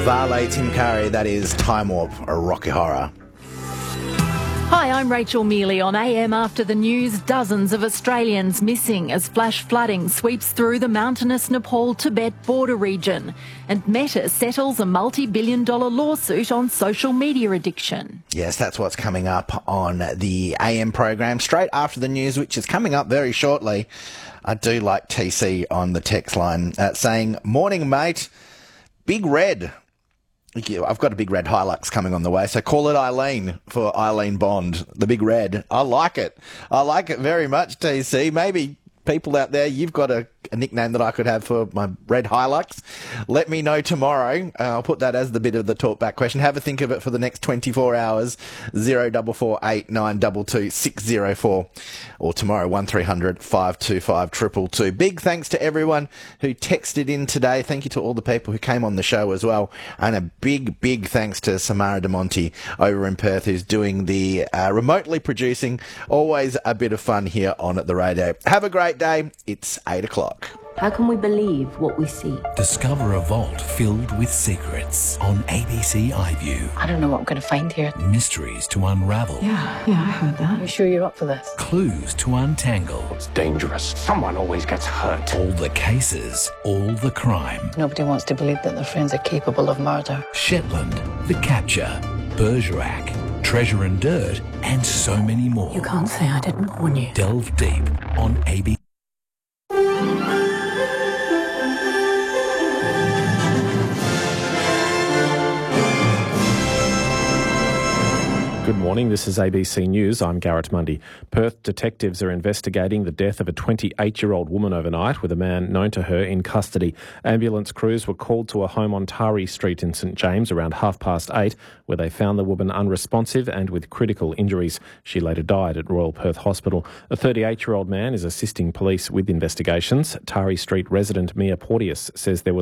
Vale, Tim Curry, that is Time Warp, a Rocky Horror. Hi, I'm Rachel Mealy. On AM After the News, dozens of Australians missing as flash flooding sweeps through the mountainous Nepal-Tibet border region. And Meta settles a multi-billion-dollar lawsuit on social media addiction. Yes, that's what's coming up on the AM program straight after the news, which is coming up very shortly. I do like TC on the text line saying, "Morning, mate. Big Red." I've got a Big Red Hilux coming on the way, so call it Eileen for Eileen Bond, the Big Red. I like it. I like it very much, TC. Maybe people out there, you've got a nickname that I could have for my Red Hilux. Let me know tomorrow. I'll put that as the bit of the talkback question. Have a think of it for the next 24 hours. 0448 922 604. Or tomorrow, 1300 525 222. Big thanks to everyone who texted in today. Thank you to all the people who came on the show as well. And a big, big thanks to Samara De Monte over in Perth, who's doing the remotely producing. Always a bit of fun here on the radio. Have a great day. It's 8 o'clock. How can we believe what we see? Discover a vault filled with secrets on ABC iView. I don't know what I'm going to find here. Mysteries to unravel. Yeah, I heard that. You sure you're up for this? Clues to untangle. It's dangerous. Someone always gets hurt. All the cases, all the crime. Nobody wants to believe that their friends are capable of murder. Shetland, The Capture, Bergerac, Treasure and Dirt, and so many more. You can't say I didn't warn you. Delve deep on ABC. Good morning, this is ABC News. I'm Garrett Mundy. Perth detectives are investigating the death of a 28-year-old woman overnight with a man known to her in custody. Ambulance crews were called to a home on Tari Street in St James around 8:30, where they found the woman unresponsive and with critical injuries. She later died at Royal Perth Hospital. A 38-year-old man is assisting police with investigations. Tari Street resident Mia Porteous says there was